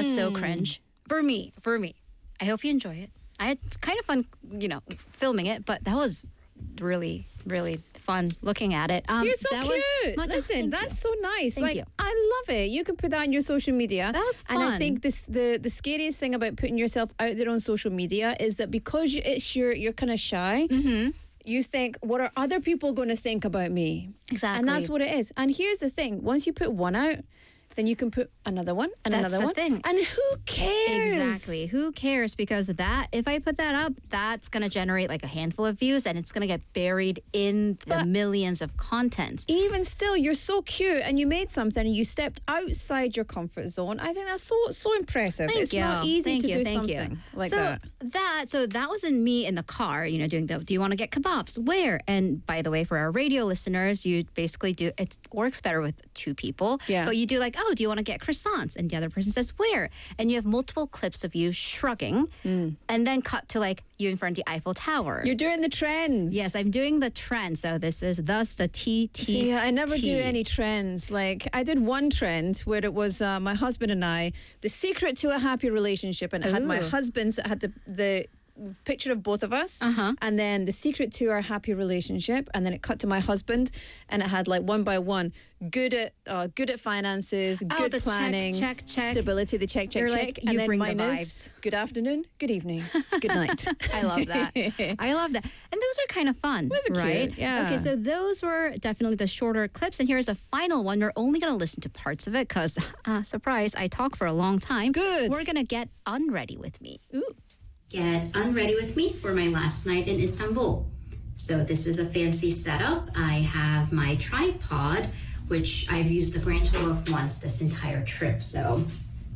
was so cringe. For me. I hope you enjoy it. I had kind of fun, filming it, but that was really, really fun looking at it. You're so cute. Listen, thank that's you. so nice. Thank you. I love it. You can put that on your social media. That was fun. And I think the scariest thing about putting yourself out there on social media is that because you're kind of shy, you think, what are other people going to think about me? Exactly. And that's what it is. And here's the thing. Once you put one out, then you can put another one and That's another the one. thing. And who cares? Exactly. Who cares? Because if I put that up, that's going to generate like a handful of views and it's going to get buried in the millions of content. Even still, you're so cute and you made something and you stepped outside your comfort zone. I think that's so impressive. It's not easy to do something like that. So that was me in the car, doing do you want to get kebabs? Where? And by the way, for our radio listeners, you basically it works better with two people. Yeah. But you do like, do you want to get croissants? And the other person says, where? And you have multiple clips of you shrugging and then cut to like you in front of the Eiffel Tower. You're doing the trends. Yes, I'm doing the trend. So this is thus the TT. Yeah, I never do any trends. Like I did one trend where it was my husband and I, the secret to a happy relationship, and it had my husband's, it had the picture of both of us, and then the secret to our happy relationship, and then it cut to my husband, and it had like one by one, good at finances, good planning, check, stability, the check, You're check, like, and you then bring mine the is vibes. good afternoon, good evening, good night. I love that. I love that. And those are kind of fun, Those are right? cute, yeah. Okay, so those were definitely the shorter clips. And here's a final one. We're only going to listen to parts of it because, surprise, I talk for a long time. Good. We're going to get unready with me. Ooh. Get unready with me for my last night in Istanbul. So this is a fancy setup. I have my tripod, which I've used a grand total of once this entire trip. So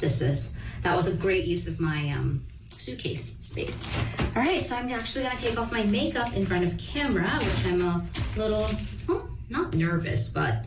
that was a great use of my suitcase space. All right, so I'm actually gonna take off my makeup in front of camera, which I'm a little, not nervous, but